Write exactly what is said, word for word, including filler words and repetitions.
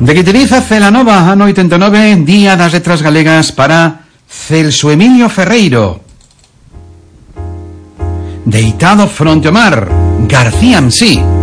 De que utiliza Celanova, ano oitenta e nove, Día das Letras Galegas para Celso Emilio Ferreiro. Deitado fronte ao mar, García M. Sí.